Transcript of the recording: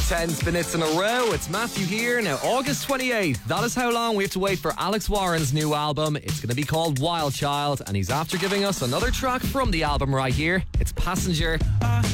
10 minutes in a row. It's Matthew here. Now, August 28th, that is how long we have to wait for Alex Warren's new album. It's going to be called Wild Child, and he's after giving us another track from the album right here. It's Passenger.